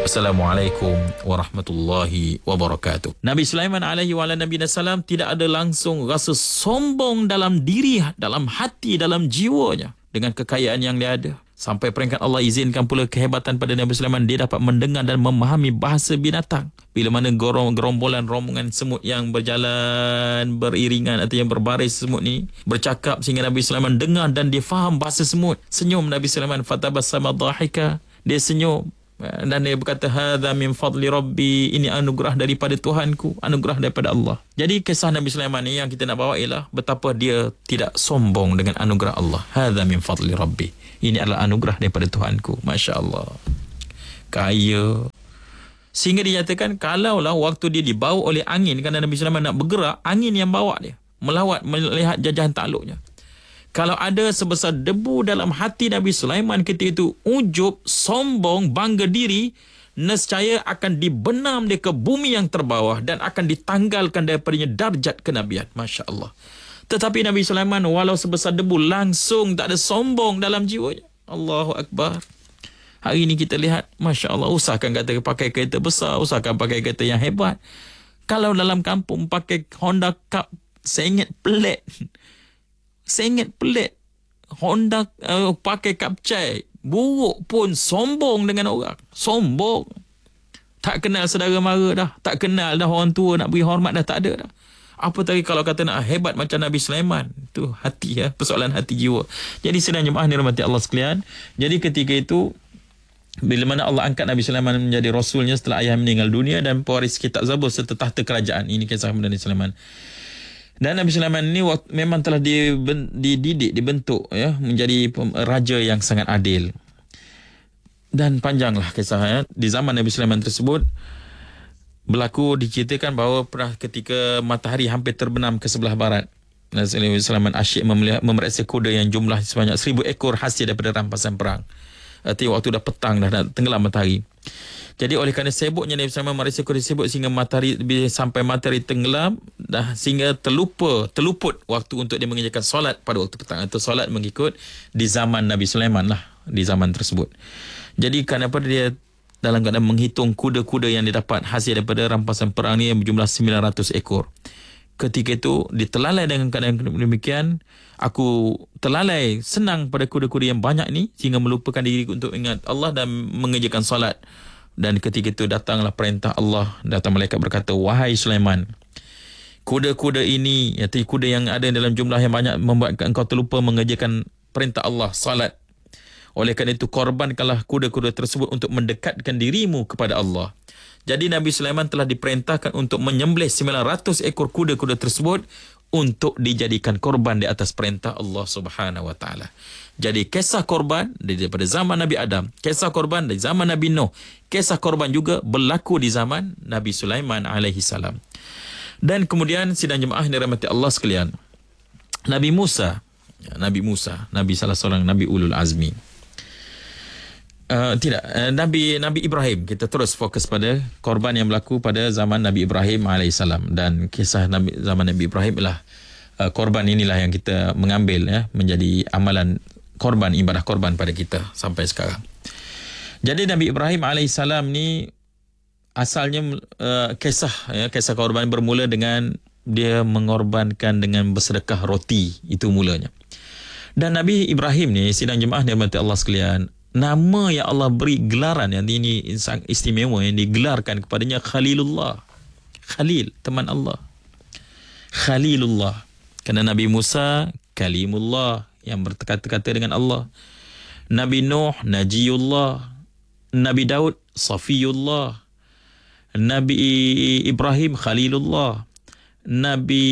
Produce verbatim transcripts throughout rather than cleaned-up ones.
Wassalamualaikum warahmatullahi wabarakatuh. Nabi Sulaiman alaihi wa ala nabiyina salam tidak ada langsung rasa sombong dalam diri, dalam hati, dalam jiwanya dengan kekayaan yang dia ada. Sampai peringkat Allah izinkan pula kehebatan pada Nabi Sulaiman, dia dapat mendengar dan memahami bahasa binatang. Bila mana gorong, gerombolan rombongan semut yang berjalan beriringan atau yang berbaris semut ni bercakap sehingga Nabi Sulaiman dengar dan dia faham bahasa semut. Senyum Nabi Sulaiman, fatabassama dhahika, dia senyum dan dia berkata, hadza min fadli rabbi, ini anugerah daripada Tuhanku, anugerah daripada Allah. Jadi kisah Nabi Sulaiman ni yang kita nak bawa ialah betapa dia tidak sombong dengan anugerah Allah. Hadza min fadli rabbi, ini adalah anugerah daripada Tuhanku. Masya Allah, kaya. Sehingga dinyatakan kalaulah waktu dia dibawa oleh angin, kerana Nabi Sulaiman nak bergerak, angin yang bawa dia melawat melihat jajahan takluknya. Kalau ada sebesar debu dalam hati Nabi Sulaiman ketika itu, ujub, sombong, bangga diri, nescaya akan dibenam dia ke bumi yang terbawah dan akan ditanggalkan daripadanya darjat kenabian. Masya Allah. Tetapi Nabi Sulaiman walau sebesar debu langsung tak ada sombong dalam jiwanya. Allahu Akbar. Hari ini kita lihat, Masya Allah, usahakan kata pakai kereta besar, usahakan pakai kereta yang hebat. Kalau dalam kampung pakai Honda Cup, sengit pelik. Sengit pelik. Honda uh, pakai kapcai, buruk pun sombong dengan orang. Sombong. Tak kenal saudara mara dah. Tak kenal dah orang tua nak beri hormat dah, tak ada dah. Apa tadi kalau kata nak hebat macam Nabi Sulaiman. Itu hati ya, persoalan hati jiwa. Jadi sedang jemaah ni rahmati Allah sekalian. Jadi ketika itu, bila mana Allah angkat Nabi Sulaiman menjadi rasulnya setelah ayah meninggal dunia dan pewaris kitab Zabur serta tahta kerajaan. Ini kisah Nabi Sulaiman. Dan Nabi Sulaiman ini memang telah dididik, dibentuk ya, menjadi raja yang sangat adil. Dan panjanglah kisahnya. Di zaman Nabi Sulaiman tersebut berlaku, diceritakan bahawa pernah ketika matahari hampir terbenam ke sebelah barat, Nabi Sulaiman asyik memeriksa kuda yang jumlah sebanyak seribu ekor hasil daripada rampasan perang. Artinya waktu dah petang, dah, dah tenggelam matahari. Jadi oleh kerana sibuknya Nabi Sulaiman memeriksa kuda sibuk sehingga matahari sampai matahari tenggelam, dah sehingga terlupa, terluput waktu untuk dia mengerjakan solat pada waktu petang. Atau solat mengikut di zaman Nabi Sulaiman lah, di zaman tersebut. Jadi kenapa dia dalam keadaan menghitung kuda-kuda yang didapat hasil daripada rampasan perang ni yang berjumlah sembilan ratus ekor. Ketika itu ditelalai dengan keadaan demikian, aku terlalai senang pada kuda-kuda yang banyak ni sehingga melupakan diri untuk ingat Allah dan mengerjakan solat. Dan ketika itu datanglah perintah Allah, datang malaikat berkata, wahai Sulaiman, kuda-kuda ini, iaitu kuda yang ada dalam jumlah yang banyak membuat engkau terlupa mengerjakan perintah Allah, salat. Oleh kerana itu korbankanlah kuda-kuda tersebut untuk mendekatkan dirimu kepada Allah. Jadi Nabi Sulaiman telah diperintahkan untuk menyembelih sembilan ratus ekor kuda-kuda tersebut untuk dijadikan korban di atas perintah Allah Subhanahu wa taala. Jadi kisah korban daripada zaman Nabi Adam, kisah korban dari zaman Nabi Nuh, kisah korban juga berlaku di zaman Nabi Sulaiman alaihi salam. Dan kemudian sidang jemaah yang dirahmati Allah sekalian, Nabi Musa, Nabi Musa, Nabi salah seorang Nabi Ulul Azmi. Uh, tidak, uh, Nabi Nabi Ibrahim. Kita terus fokus pada korban yang berlaku pada zaman Nabi Ibrahim alaihissalam. Dan kisah Nabi, zaman Nabi Ibrahim ialah uh, korban inilah yang kita mengambil ya, menjadi amalan korban, ibadah korban pada kita sampai sekarang. Jadi Nabi Ibrahim alaihissalam ni asalnya uh, kisah ya, kisah korban bermula dengan dia mengorbankan dengan bersedekah roti, itu mulanya. Dan Nabi Ibrahim ni, sidang jemaah dirahmati Allah sekalian, nama yang Allah beri gelaran yang ini sangat istimewa yang digelarkan kepadanya Khalilullah. Khalil, teman Allah. Khalilullah. Kerana Nabi Musa Kalimullah, yang berkata-kata dengan Allah. Nabi Nuh Najiyullah. Nabi Daud Safiyullah. Nabi Ibrahim Khalilullah. Nabi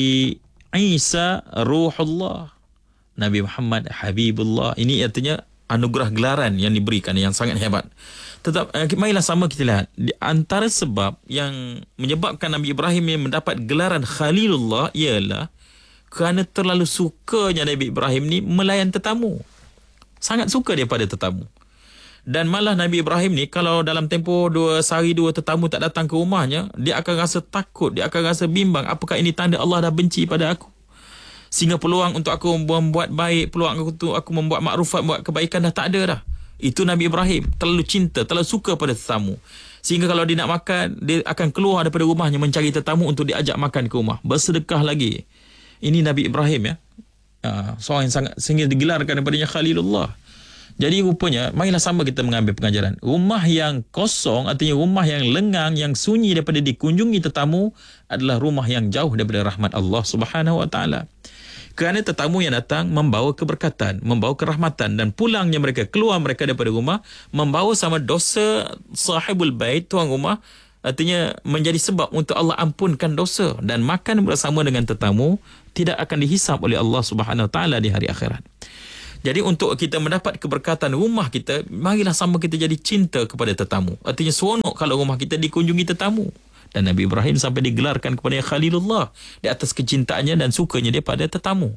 Isa Ruhullah. Nabi Muhammad Habibullah. Ini artinya anugerah gelaran yang diberikan yang sangat hebat. Tetap, eh, marilah sama kita lihat. Di antara sebab yang menyebabkan Nabi Ibrahim yang mendapat gelaran Khalilullah ialah kerana terlalu sukanya Nabi Ibrahim ni melayan tetamu. Sangat suka dia pada tetamu. Dan malah Nabi Ibrahim ni kalau dalam tempoh dua sehari dua tetamu tak datang ke rumahnya, dia akan rasa takut, dia akan rasa bimbang. Apakah ini tanda Allah dah benci pada aku? Sehingga peluang untuk aku membuat baik, peluang untuk aku membuat makrufat, buat kebaikan dah tak ada dah. Itu Nabi Ibrahim, terlalu cinta, terlalu suka pada tetamu. Sehingga kalau dia nak makan, dia akan keluar daripada rumahnya mencari tetamu untuk diajak makan ke rumah. Bersedekah lagi. Ini Nabi Ibrahim ya. Uh, seorang yang sangat, sehingga digelarkan daripadanya Khalilullah. Jadi rupanya, marilah sama kita mengambil pengajaran. Rumah yang kosong, artinya rumah yang lengang, yang sunyi daripada dikunjungi tetamu, adalah rumah yang jauh daripada rahmat Allah Subhanahu Wa Taala. Kerana tetamu yang datang membawa keberkatan, membawa kerahmatan, dan pulangnya mereka, keluar mereka daripada rumah, membawa sama dosa sahibul bait, tuan rumah, artinya menjadi sebab untuk Allah ampunkan dosa, dan makan bersama dengan tetamu tidak akan dihisap oleh Allah Subhanahu Wa Taala di hari akhirat. Jadi untuk kita mendapat keberkatan rumah kita, marilah sama kita jadi cinta kepada tetamu. Artinya seronok kalau rumah kita dikunjungi tetamu. Dan Nabi Ibrahim sampai digelarkan kepada Khalilullah di atas kecintaannya dan sukanya dia pada tetamu.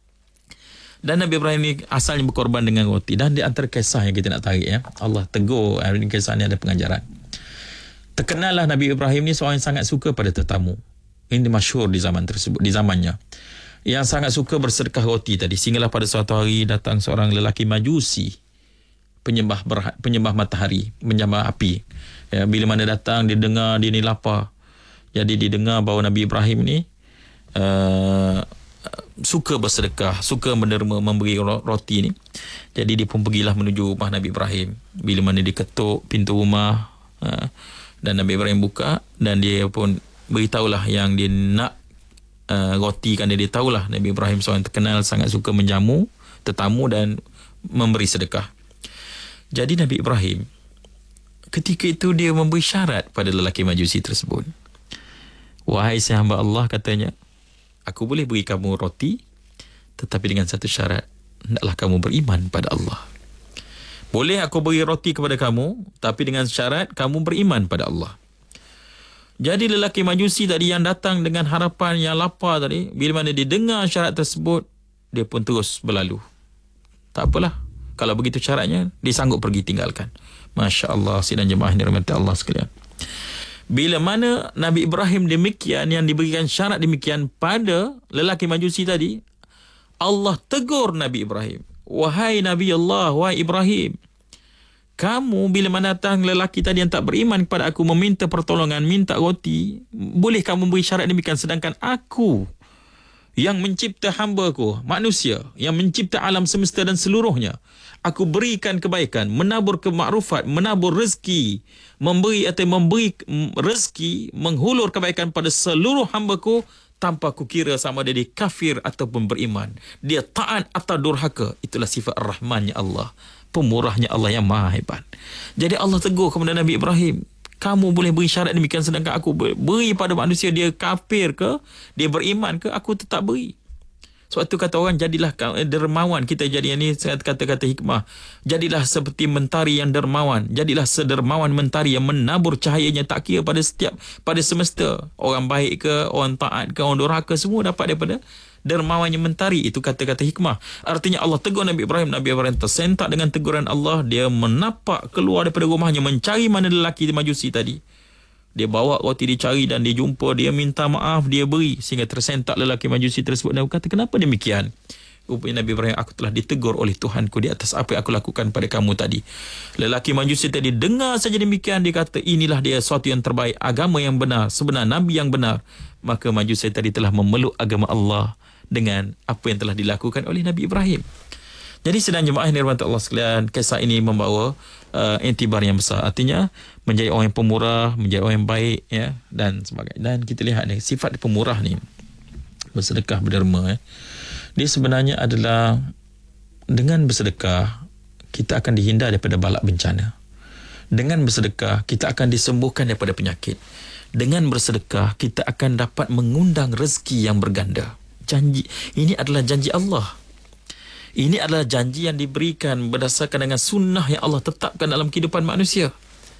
Dan Nabi Ibrahim ini asalnya berkorban dengan roti. Dan di antara kisah yang kita nak tarik ya, Allah tegur, di kisah ini ada pengajaran. Terkenallah Nabi Ibrahim ni seorang yang sangat suka pada tetamu. Ini masyhur di zaman tersebut, di zamannya. Yang sangat suka bersedekah roti tadi. Sehinggalah pada suatu hari datang seorang lelaki Majusi, penyembah berha- penyembah matahari, penyembah api. Ya, bila mana datang, dia dengar dia ni lapar. Jadi dia dengar bahawa Nabi Ibrahim ni uh, suka bersedekah, suka menderma, memberi roti ni. Jadi dia pun pergilah menuju rumah Nabi Ibrahim. Bila mana dia ketuk pintu rumah, uh, dan Nabi Ibrahim buka, dan dia pun beritahulah yang dia nak uh, roti, kerana dia tahulah Nabi Ibrahim seorang terkenal sangat suka menjamu tetamu dan memberi sedekah. Jadi Nabi Ibrahim ketika itu dia memberi syarat pada lelaki Majusi tersebut. Wahai hamba Allah, katanya, aku boleh beri kamu roti, tetapi dengan satu syarat, hendaklah kamu beriman pada Allah. Boleh aku beri roti kepada kamu, tapi dengan syarat kamu beriman pada Allah. Jadi lelaki Majusi tadi yang datang dengan harapan yang lapar tadi, bila mana dia dengar syarat tersebut, dia pun terus berlalu. Tak apalah, kalau begitu syaratnya, dia sanggup pergi tinggalkan. Masya Allah, sidang jemaah yang dirahmati Allah sekalian. Bila mana Nabi Ibrahim demikian, yang diberikan syarat demikian pada lelaki Majusi tadi, Allah tegur Nabi Ibrahim. Wahai Nabi Allah, wahai Ibrahim, kamu bila mana datang lelaki tadi yang tak beriman kepada aku, meminta pertolongan, minta roti, boleh kamu beri syarat demikian, sedangkan aku yang mencipta hamba-Ku, manusia, yang mencipta alam semesta dan seluruhnya, aku berikan kebaikan, menabur kemakrufat, menabur rezeki, memberi atau memberi rezeki, menghulur kebaikan pada seluruh hamba-Ku, tanpa aku kira sama dia, dia kafir ataupun beriman, dia taat atau durhaka. Itulah sifat Ar-Rahmannya Allah, pemurahnya Allah yang maha hebat. Jadi Allah tegur kepada Nabi Ibrahim, kamu boleh beri syarat demikian, sedangkan aku beri pada manusia, dia kafir ke, dia beriman ke, aku tetap beri. Sebab tu kata orang, jadilah dermawan. Kita jadi ini kata-kata hikmah, jadilah seperti mentari yang dermawan, jadilah sedermawan mentari yang menabur cahayanya tak kira pada setiap, pada semesta. Orang baik ke, orang taat ke, orang durhaka, semua dapat daripada dermawannya mentari. Itu kata-kata hikmah. Artinya Allah tegur Nabi Ibrahim. Nabi Ibrahim tersentak dengan teguran Allah. Dia menapak keluar daripada rumahnya, mencari mana lelaki Majusi tadi. Dia bawa roti, dicari, dan dia jumpa, dia minta maaf, dia beri, sehingga tersentak lelaki Majusi tersebut dan berkata, kenapa demikian? Rupanya Nabi Ibrahim, aku telah ditegur oleh Tuhanku di atas apa yang aku lakukan pada kamu tadi. Lelaki Majusi tadi dengar saja demikian, dia kata, inilah dia suatu yang terbaik, agama yang benar, sebenar Nabi yang benar. Maka Majusi tadi telah memeluk agama Allah dengan apa yang telah dilakukan oleh Nabi Ibrahim. Jadi sedang jemaah yang dirahmati Allah sekalian, kisah ini membawa uh, intibar yang besar. Artinya menjadi orang yang pemurah, menjadi orang yang baik, ya, dan sebagainya. Dan kita lihat ni, sifat pemurah ni, bersedekah, berderma, ya, dia sebenarnya adalah dengan bersedekah kita akan dihindar daripada balak bencana. Dengan bersedekah kita akan disembuhkan daripada penyakit. Dengan bersedekah kita akan dapat mengundang rezeki yang berganda. Janji ini adalah janji Allah. Ini adalah janji yang diberikan berdasarkan dengan sunnah yang Allah tetapkan dalam kehidupan manusia.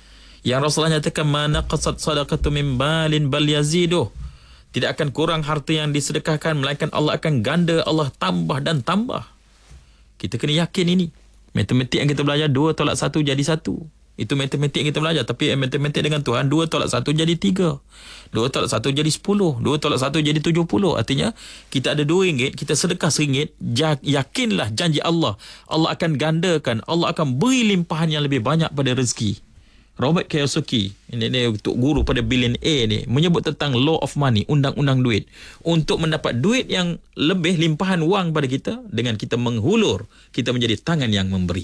Yang Rasulullah nyatakan, mana qasad sadaqatu min balin bal yaziduh. Tidak akan kurang harta yang disedekahkan, melainkan Allah akan ganda, Allah tambah dan tambah. Kita kena yakin ini. Matematik yang kita belajar, dua tolak satu jadi satu. Itu matematik kita belajar. Tapi matematik dengan Tuhan, dua tolak satu jadi tiga. Dua tolak satu jadi sepuluh. Dua tolak satu jadi tujuh puluh. Artinya, kita ada dua ringgit, kita sedekah seringgit, yakinlah janji Allah. Allah akan gandakan, Allah akan beri limpahan yang lebih banyak pada rezeki. Robert Kiyosaki, ini, ini untuk guru pada bilion A ni, menyebut tentang law of money, undang-undang duit. Untuk mendapat duit yang lebih, limpahan wang pada kita, dengan kita menghulur, kita menjadi tangan yang memberi.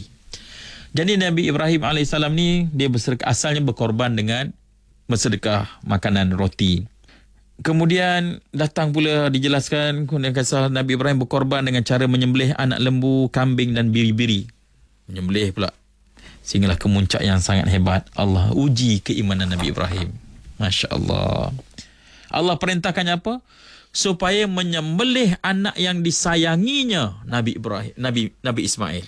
Jadi Nabi Ibrahim alaihissalam ni, dia bersedekah, asalnya berkorban dengan bersedekah makanan roti. Kemudian datang pula dijelaskan, kemudian kisah Nabi Ibrahim berkorban dengan cara menyembelih anak lembu, kambing dan biri-biri. Menyembelih pula. Sehinggalah ke muncak yang sangat hebat. Allah uji keimanan Nabi Ibrahim. Masya Allah. Allah perintahkannya apa? Supaya menyembelih anak yang disayanginya Nabi Ibrahim, Nabi Nabi Ismail.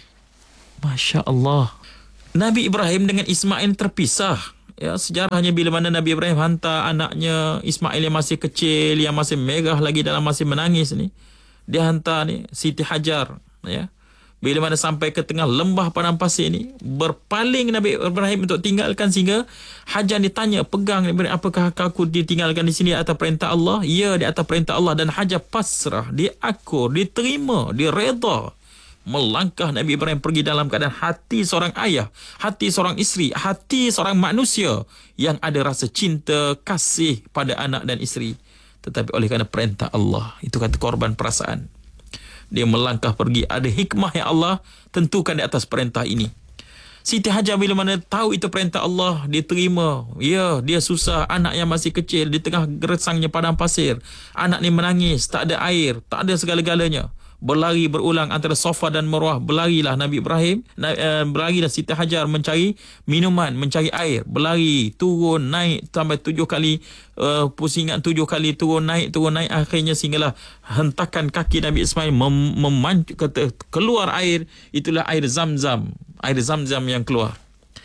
Masya Allah. Nabi Ibrahim dengan Ismail terpisah. Ya, sejarahnya bila mana Nabi Ibrahim hantar anaknya Ismail yang masih kecil, yang masih megah lagi dalam masih menangis ni, dia hantar ni Siti Hajar, ya. Bila mana sampai ke tengah lembah padang pasir ni, berpaling Nabi Ibrahim untuk tinggalkan, sehingga Hajar ditanya, pegang, apakah aku ditinggalkan di sini atas perintah Allah? Ya, di atas perintah Allah. Dan Hajar pasrah, dia akur, dia terima, dia reda. Melangkah Nabi Ibrahim pergi dalam keadaan hati seorang ayah, hati seorang isteri, hati seorang manusia yang ada rasa cinta, kasih pada anak dan isteri. Tetapi oleh kerana perintah Allah, itu kata korban perasaan. Dia melangkah pergi. Ada hikmah yang Allah tentukan di atas perintah ini. Siti Hajar bila mana tahu itu perintah Allah, dia terima. Ya, dia susah. Anak yang masih kecil di tengah gersangnya padang pasir. Anak ni menangis. Tak ada air. Tak ada segala-galanya. Berlari berulang antara Safa dan Marwah. Berlarilah Nabi Ibrahim. Berlarilah Siti Hajar mencari minuman, mencari air. Berlari, turun, naik sampai tujuh kali. Uh, pusingan tujuh kali, turun, naik, turun, naik. Akhirnya sehinggalah hentakan kaki Nabi Ismail mem- memancu, kata, keluar air. Itulah air Zam-Zam. Air Zam-Zam yang keluar.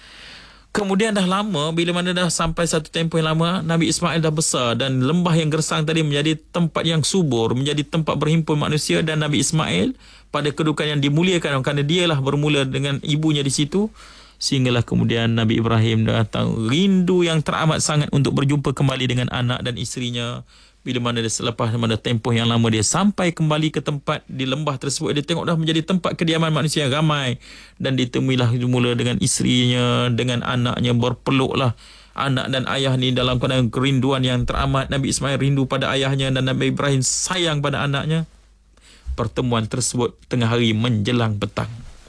Kemudian dah lama, bila mana dah sampai satu tempoh yang lama, Nabi Ismail dah besar dan lembah yang gersang tadi menjadi tempat yang subur, menjadi tempat berhimpun manusia, dan Nabi Ismail pada kedudukan yang dimuliakan kerana dialah bermula dengan ibunya di situ. Sehinggalah kemudian Nabi Ibrahim datang rindu yang teramat sangat untuk berjumpa kembali dengan anak dan isterinya. Bila mana dia selepas mana tempoh yang lama dia sampai kembali ke tempat di lembah tersebut, dia tengok dah menjadi tempat kediaman manusia yang ramai, dan ditemuilah mula dengan isterinya, dengan anaknya, berpeluklah anak dan ayah ni dalam keadaan kerinduan yang teramat. Nabi Ismail rindu pada ayahnya dan Nabi Ibrahim sayang pada anaknya. Pertemuan tersebut tengah hari menjelang petang.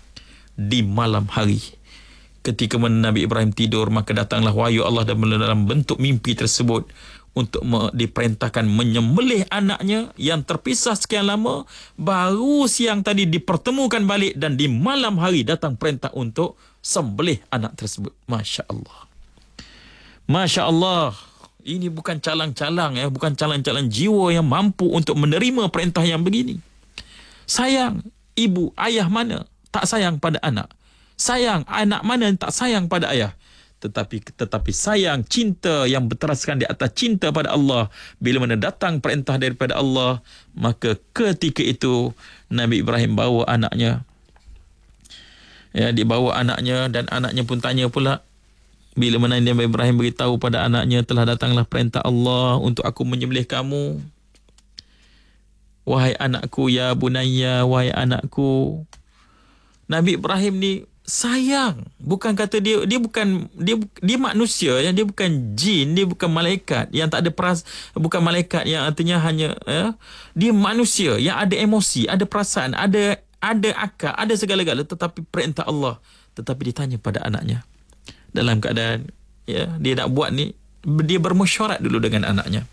Di malam hari, ketika Nabi Ibrahim tidur, maka datanglah wahyu Allah dalam bentuk mimpi tersebut untuk diperintahkan menyembelih anaknya yang terpisah sekian lama. Baru siang tadi dipertemukan balik, dan di malam hari datang perintah untuk sembelih anak tersebut. Masya Allah. Masya Allah. Ini bukan calang-calang, ya, bukan calang-calang jiwa yang mampu untuk menerima perintah yang begini. Sayang, ibu, ayah mana tak sayang pada anak? Sayang, anak mana tak sayang pada ayah? Tetapi tetapi sayang, cinta yang berteraskan di atas cinta pada Allah. Bila mana datang perintah daripada Allah, maka ketika itu Nabi Ibrahim bawa anaknya. Ya, dia bawa anaknya, dan anaknya pun tanya pula. Bila mana Nabi Ibrahim beritahu pada anaknya, telah datanglah perintah Allah untuk aku menyembelih kamu. Wahai anakku, ya bunayya, wahai anakku. Nabi Ibrahim ni sayang, bukan kata dia dia bukan dia dia manusia, ya, dia bukan jin, dia bukan malaikat yang tak ada peras, bukan malaikat yang artinya hanya, ya, dia manusia yang ada emosi, ada perasaan, ada ada akal, ada segala-gala, tetapi perintah Allah. Tetapi ditanya pada anaknya dalam keadaan, ya, dia nak buat ni, dia bermesyuarat dulu dengan anaknya.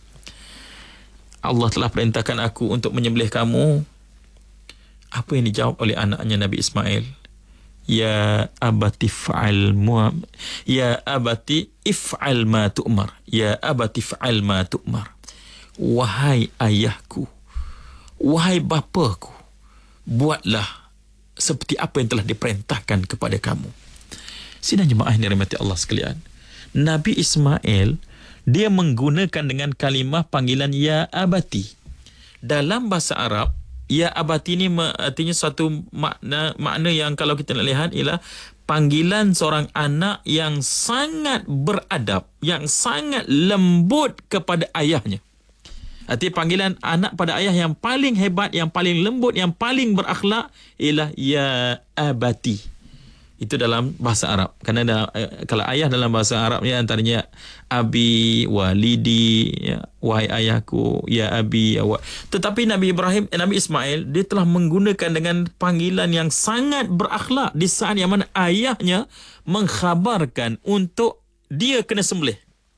Allah telah perintahkan aku untuk menyembelih kamu. Apa yang dijawab oleh anaknya Nabi Ismail? Ya abati fa'al mu Ya abati if'al ma tu'mar. Ya abati fa'al ma tu'mar. Wahai ayahku, wahai bapaku, buatlah seperti apa yang telah diperintahkan kepada kamu. Sidang jemaah yang dirahmati Allah sekalian, Nabi Ismail dia menggunakan dengan kalimah panggilan ya abati. Dalam bahasa Arab, ya abati ni artinya satu makna makna yang kalau kita nak lihat ialah panggilan seorang anak yang sangat beradab, yang sangat lembut kepada ayahnya. Artinya panggilan anak pada ayah yang paling hebat, yang paling lembut, yang paling berakhlak ialah ya abati. Itu dalam bahasa Arab. Kerana dalam, kalau ayah dalam bahasa Arab ya, antaranya abi, walidi, ya, wahai ayahku, ya abi, ya wa. Tetapi Nabi Ibrahim, eh, Nabi Ismail, dia telah menggunakan dengan panggilan yang sangat berakhlak di saat yang mana ayahnya mengkhabarkan untuk dia kena sembelih.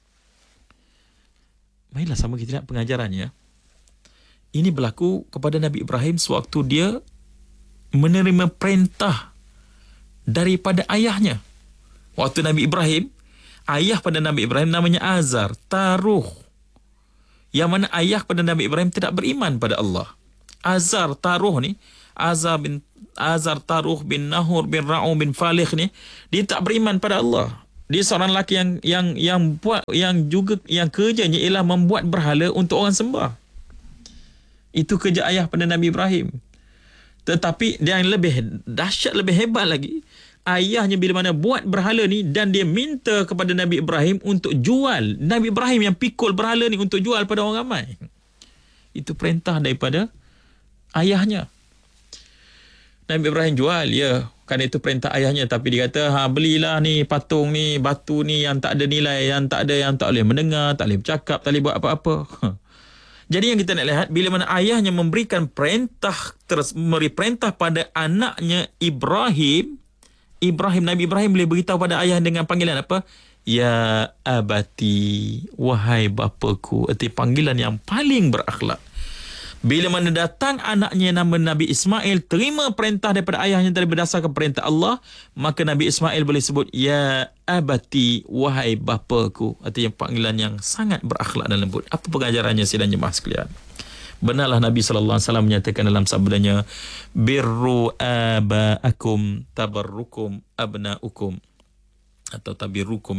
Baiklah, sama kita lihat pengajarannya. Ini berlaku kepada Nabi Ibrahim sewaktu dia menerima perintah daripada ayahnya. Waktu Nabi Ibrahim, ayah pada Nabi Ibrahim namanya Azar, Taruh. Yang mana ayah pada Nabi Ibrahim tidak beriman pada Allah. Azar, Taruh ni, Azar bin Azar, Taruh bin Nahur bin Ra'u bin Falih ni, dia tak beriman pada Allah. Dia seorang lelaki yang yang yang buat yang juga yang kerjanya ialah membuat berhala untuk orang sembah. Itu kerja ayah pada Nabi Ibrahim. Tetapi dia yang lebih dahsyat, lebih hebat lagi, ayahnya bila mana buat berhala ni dan dia minta kepada Nabi Ibrahim untuk jual. Nabi Ibrahim yang pikul berhala ni untuk jual pada orang ramai. Itu perintah daripada ayahnya. Nabi Ibrahim jual, ya, kerana itu perintah ayahnya. Tapi dia kata, ha, belilah ni patung ni, batu ni yang tak ada nilai, yang tak ada, yang tak boleh mendengar, tak boleh bercakap, tak boleh buat apa-apa. Jadi yang kita nak lihat, bila mana ayahnya memberikan perintah, terus memberi perintah pada anaknya Ibrahim, Ibrahim, Nabi Ibrahim boleh beritahu pada ayah dengan panggilan apa? Ya abati, wahai bapaku. Arti panggilan yang paling berakhlak. Bila mana datang anaknya nama Nabi Ismail, terima perintah daripada ayahnya dari berdasarkan perintah Allah, maka Nabi Ismail boleh sebut, ya abati, wahai bapaku. Artinya panggilan yang sangat berakhlak dan lembut. Apa pengajarannya sidang jemaah sekalian? Benarlah Nabi sallallahu alaihi wasallam menyatakan dalam sabdanya, birru abaakum tabarrukum abnaukum. Atau tabirukum.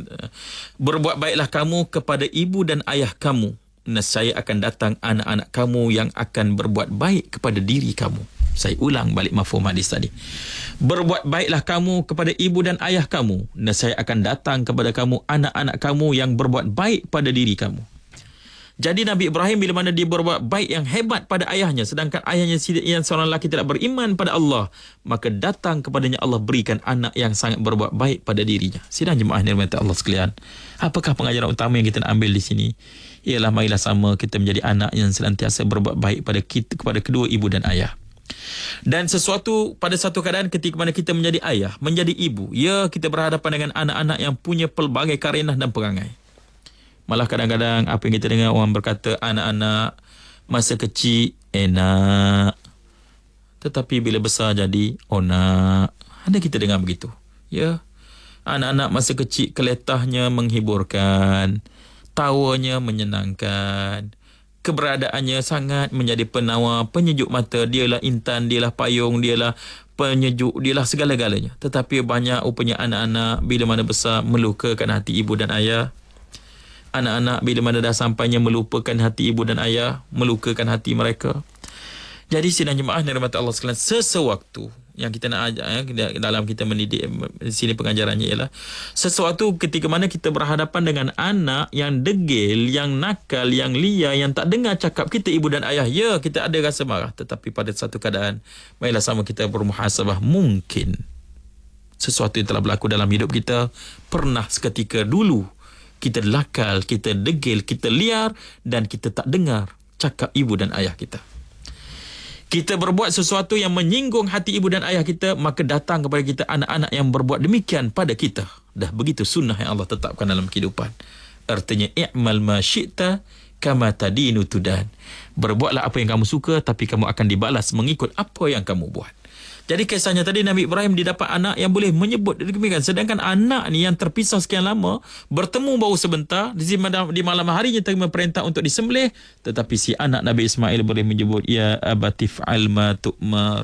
Berbuat baiklah kamu kepada ibu dan ayah kamu. Nescaya akan datang anak-anak kamu yang akan berbuat baik kepada diri kamu. Saya ulang balik mafhum hadis tadi. Berbuat baiklah kamu kepada ibu dan ayah kamu. Nescaya akan datang kepada kamu anak-anak kamu yang berbuat baik pada diri kamu. Jadi Nabi Ibrahim bila mana dia berbuat baik yang hebat pada ayahnya, sedangkan ayahnya yang seorang lelaki tidak beriman pada Allah, maka datang kepadanya Allah berikan anak yang sangat berbuat baik pada dirinya. Sidang jemaah yang dirahmati Allah sekalian, apakah pengajaran utama yang kita nak ambil di sini? Ialah marilah sama kita menjadi anak yang senantiasa berbuat baik pada kita, kepada kedua ibu dan ayah. Dan sesuatu pada satu keadaan ketika mana kita menjadi ayah, menjadi ibu, ya, kita berhadapan dengan anak-anak yang punya pelbagai karenah dan perangai. Malah kadang-kadang apa yang kita dengar orang berkata, anak-anak masa kecil enak, tetapi bila besar jadi onak. Ada kita dengar begitu. Ya, anak-anak masa kecil keletahnya menghiburkan, tawanya menyenangkan, keberadaannya sangat menjadi penawar, penyejuk mata. Dialah intan, dialah payung, dialah penyejuk, dialah segala-galanya. Tetapi banyak rupanya anak-anak bila mana besar melukakan hati ibu dan ayah. Anak-anak bila mana dah sampainya melupakan hati ibu dan ayah, melukakan hati mereka. Jadi sidang jemaah yang dirahmati Allah sekalian, sesewaktu yang kita nak ajak ya, dalam kita mendidik, di sini pengajarannya ialah sesuatu ketika mana kita berhadapan dengan anak yang degil, yang nakal, yang liar, yang tak dengar cakap kita ibu dan ayah, ya, kita ada rasa marah. Tetapi pada satu keadaan, marilah sama kita bermuhasabah. Mungkin sesuatu yang telah berlaku dalam hidup kita, pernah seketika dulu kita lakal, kita degil, kita liar, dan kita tak dengar cakap ibu dan ayah kita. Kita berbuat sesuatu yang menyinggung hati ibu dan ayah kita, maka datang kepada kita anak-anak yang berbuat demikian pada kita. Dah begitu sunnah yang Allah tetapkan dalam kehidupan. Artinya, i'mal ma syi'ta kama tadinu tudan. Berbuatlah apa yang kamu suka, tapi kamu akan dibalas mengikut apa yang kamu buat. Jadi kisahnya tadi, Nabi Ibrahim didapat anak yang boleh menyebut demikian. Sedangkan anak ni yang terpisah sekian lama, bertemu baru sebentar, di malam harinya terima perintah untuk disembelih. Tetapi si anak Nabi Ismail boleh menyebut, ya abati fa'al ma tu'mar.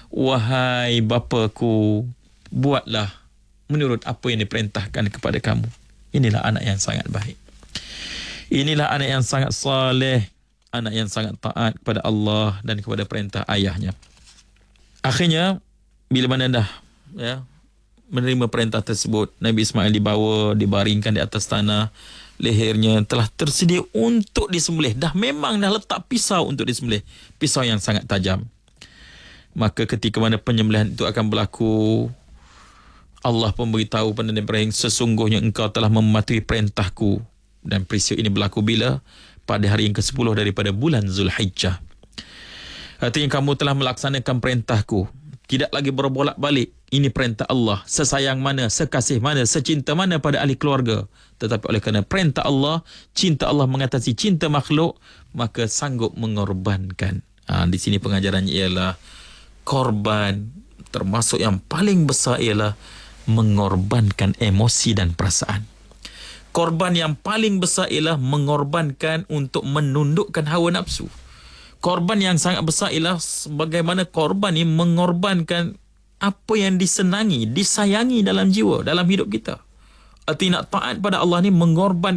Wahai bapaku, buatlah menurut apa yang diperintahkan kepada kamu. Inilah anak yang sangat baik. Inilah anak yang sangat saleh. Anak yang sangat taat kepada Allah dan kepada perintah ayahnya. Akhirnya, bila mana dah ya, menerima perintah tersebut. Nabi Ismail dibawa, dibaringkan di atas tanah. Lehernya telah tersedia untuk disembelih. Dah memang dah letak pisau untuk disembelih. Pisau yang sangat tajam. Maka ketika mana penyembelihan itu akan berlaku, Allah pun beritahu pada Nabi Ibrahim, sesungguhnya engkau telah mematuhi perintahku. Dan peristiwa ini berlaku bila? Pada hari yang kesepuluh daripada bulan Zulhijjah. Artinya kamu telah melaksanakan perintahku. Tidak lagi berbolak-balik. Ini perintah Allah. Sesayang mana, sekasih mana, secinta mana pada ahli keluarga. Tetapi oleh kerana perintah Allah, cinta Allah mengatasi cinta makhluk, maka sanggup mengorbankan. Ha, di sini pengajarannya ialah korban, termasuk yang paling besar ialah mengorbankan emosi dan perasaan. Korban yang paling besar ialah mengorbankan untuk menundukkan hawa nafsu. Korban yang sangat besar ialah bagaimana korban ini mengorbankan apa yang disenangi, disayangi dalam jiwa, dalam hidup kita. Arti nak taat pada Allah ni mengorbankan